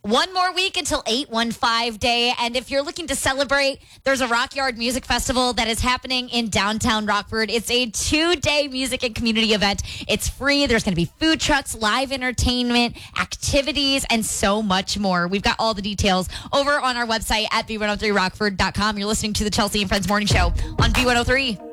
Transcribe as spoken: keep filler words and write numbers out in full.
One more week until eight one five Day. And if you're looking to celebrate, there's a Rock Yard Music Festival that is happening in downtown Rockford. It's a two-day music and community event. It's free. There's going to be food trucks, live entertainment, activities, and so much more. We've got all the details over on our website at B one oh three rockford dot com. You're listening to the Chelsea and Friends Morning Show on B one oh three.